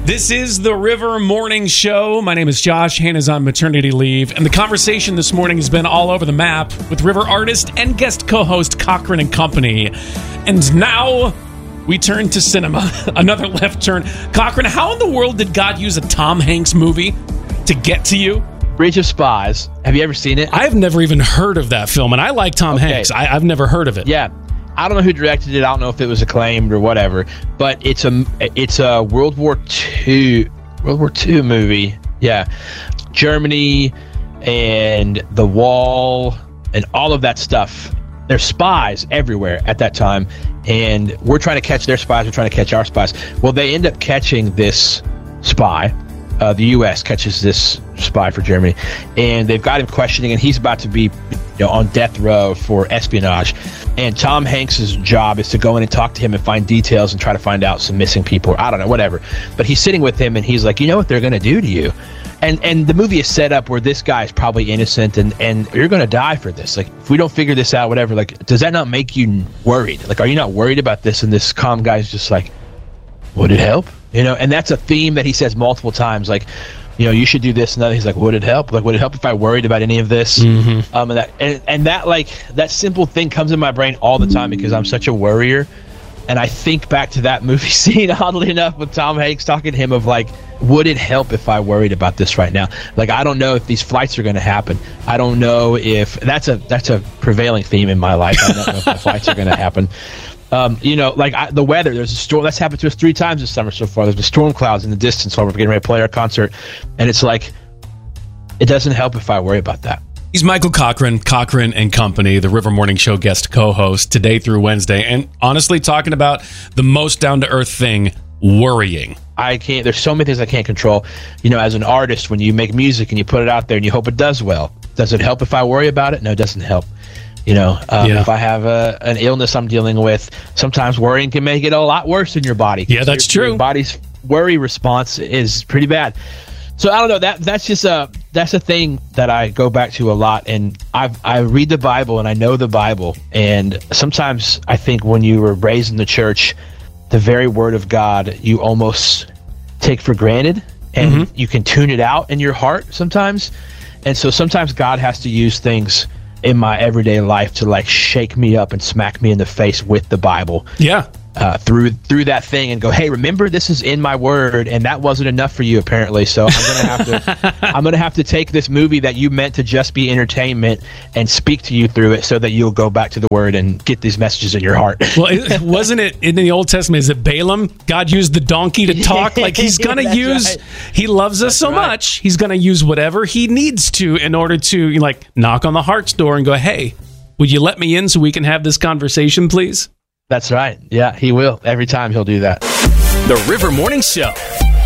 This is the River Morning Show. My name is Josh. Hannah's on maternity leave. And the conversation this morning has been all over the map with River artist and guest co-host Cochran and Company. And now we turn to cinema. Another left turn. Cochran, how in the world did God use a Tom Hanks movie to get to you? Bridge of Spies. Have you ever seen it? I've never even heard of that film, and I like Tom Hanks. I've never heard of it. Yeah. I don't know who directed it. I don't know if it was acclaimed or whatever, but it's a World War II movie. Yeah. Germany and the wall and all of that stuff. There's spies everywhere at that time, and we're trying to catch their spies. We're trying to catch our spies. Well, they end up catching this spy. The U.S. catches this spy for Germany, and they've got him questioning, and he's about to be on death row for espionage. And Tom Hanks' job is to go in and talk to him and find details and try to find out some missing people, or I don't know, whatever. But he's sitting with him, and he's like, you know what they're going to do to you? And the movie is set up where this guy is probably innocent, and you're going to die for this. Like, if we don't figure this out, whatever, like, does that not make you worried? Like, are you not worried about this? And this calm guy's just like, would it help? And that's a theme that he says multiple times. Like, you should do this and that. He's like, would it help? Like, would it help if I worried about any of this? Mm-hmm. And that like that simple thing comes in my brain all the time because I'm such a worrier. And I think back to that movie scene, oddly enough, with Tom Hanks talking to him of like, would it help if I worried about this right now? Like, I don't know if these flights are going to happen. I don't know if that's a prevailing theme in my life. I don't know if the flights are going to happen. The weather, there's a storm that's happened to us 3 times this summer so far. There's been storm clouds in the distance while we're getting ready to play our concert. And it's like, it doesn't help if I worry about that. He's Michael Cochran and Company, the River Morning Show guest co-host today through Wednesday. And honestly, talking about the most down-to-earth thing, worrying. There's so many things I can't control. As an artist, when you make music and you put it out there and you hope it does well, does it help if I worry about it? No, it doesn't help. If I have an illness I'm dealing with, sometimes worrying can make it a lot worse in your body. Yeah, that's true. Your body's worry response is pretty bad. So I don't know. That's a thing that I go back to a lot. And I read the Bible and I know the Bible. And sometimes I think when you were raised in the church, the very word of God you almost take for granted, and you can tune it out in your heart sometimes. And so sometimes God has to use things in my everyday life to like shake me up and smack me in the face with the Bible. Yeah. Through that thing and go, hey, remember this is in my word, and that wasn't enough for you apparently. So I'm gonna have to take this movie that you meant to just be entertainment and speak to you through it, so that you'll go back to the word and get these messages in your heart. Well, wasn't it in the Old Testament? Is it Balaam? God used the donkey to talk. Like he's gonna use. Right. He loves us so much. He's gonna use whatever he needs to in order to knock on the heart's door and go, hey, would you let me in so we can have this conversation, please? That's right. Yeah, he will. Every time he'll do that. The River Morning Show.